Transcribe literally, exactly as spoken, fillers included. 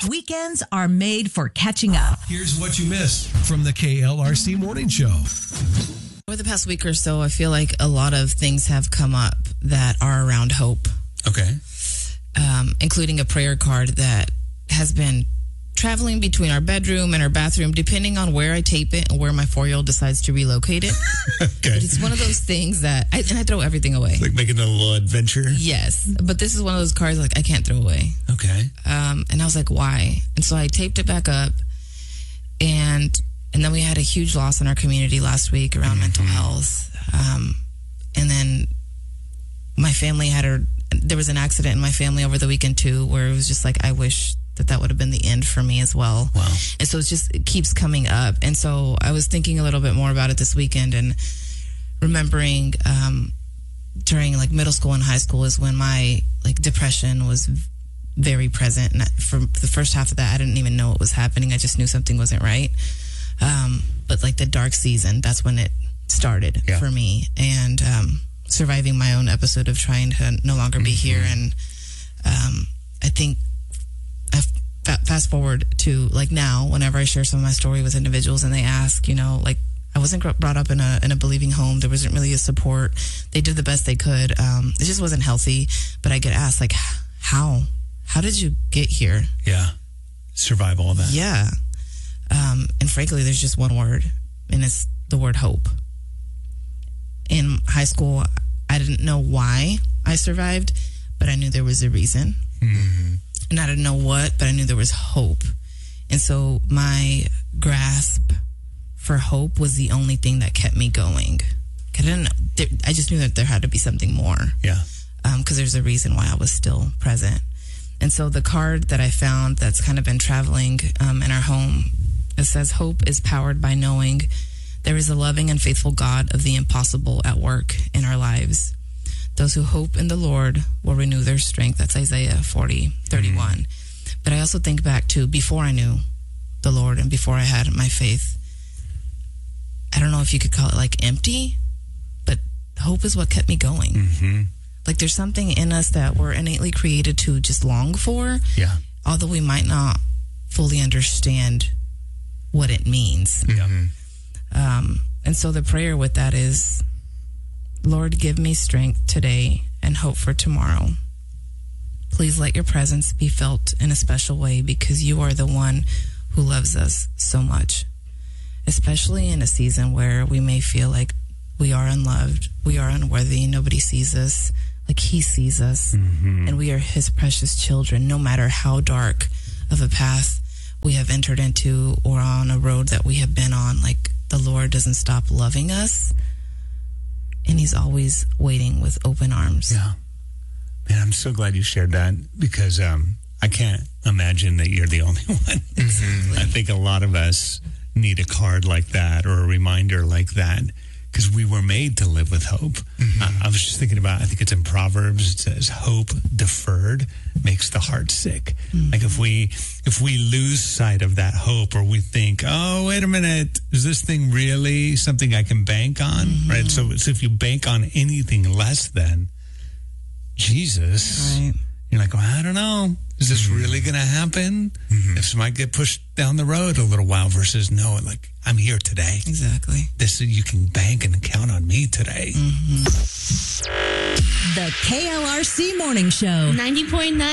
Weekends are made for catching up. Here's what you missed from the K L R C Morning Show. Over the past week or so, I feel like a lot of things have come up that are around hope. Okay. Um, including a prayer card that has been traveling between our bedroom and our bathroom, depending on where I tape it and where my four-year-old decides to relocate it. Okay. But it's one of those things that, I, and I throw everything away. It's like making a little adventure. Yes. But this is one of those cards like I can't throw away. Okay. Um, and I was like, why? And so I taped it back up. And and then we had a huge loss in our community last week around mm-hmm. mental health. Um, and then my family had a, there was an accident in my family over the weekend too, where it was just like, I wish that that would have been the end for me as well. Wow. And so it's just, it keeps coming up. And so I was thinking a little bit more about it this weekend and remembering, um, during like middle school and high school is when my like depression was very present. And for the first half of that, I didn't even know what was happening. I just knew something wasn't right. Um, but like the dark season, that's when it started yeah. for me. And, um, surviving my own episode of trying to no longer be mm-hmm. here. And, um, I think I fast forward to like now, whenever I share some of my story with individuals and they ask, you know, like I wasn't brought up in a, in a believing home. There wasn't really a support. They did the best they could. Um, it just wasn't healthy, but I get asked like, how, how did you get here? Yeah. Survive all that. Yeah. Um, and frankly, there's just one word, and it's the word hope. In high school, I didn't know why I survived, but I knew there was a reason. Mm-hmm. And I didn't know what, but I knew there was hope. And so my grasp for hope was the only thing that kept me going. I didn't know, I just knew that there had to be something more. Yeah. Um, because there's a reason why I was still present. And so the card that I found that's kind of been traveling um, in our home, it says, hope is powered by knowing there is a loving and faithful God of the impossible at work in our lives. Those who hope in the Lord will renew their strength. That's Isaiah forty, thirty-one. Mm-hmm. But I also think back to before I knew the Lord and before I had my faith. I don't know if you could call it like empty, but hope is what kept me going. Mm-hmm. Like there's something in us that we're innately created to just long for. Yeah. Although we might not fully understand what it means. Yeah. Um, and so the prayer with that is, Lord, give me strength today and hope for tomorrow. Please let your presence be felt in a special way because you are the one who loves us so much, especially in a season where we may feel like we are unloved, we are unworthy, nobody sees us like he sees us, mm-hmm. and we are his precious children, no matter how dark of a path we have entered into or on a road that we have been on. Like the Lord doesn't stop loving us. And he's always waiting with open arms. Yeah. Man, I'm so glad you shared that because um, I can't imagine that you're the only one. Exactly. I think a lot of us need a card like that or a reminder like that because we were made to live with hope. Mm-hmm. Uh, I was just thinking about, I think it's in Proverbs, it says, hope deferred makes the heart sick. Mm-hmm. Like if we if we lose sight of that hope or we think, oh, wait a minute, is this thing really something I can bank on? Mm-hmm. Right? So, so if you bank on anything less than Jesus, right. you're like, well, I don't know. Is this mm-hmm. really going to happen? Mm-hmm. This might get pushed down the road a little while versus no, like, I'm here today. Exactly. This you can bank and count on me today. Mm-hmm. The K L R C Morning Show. ninety point nine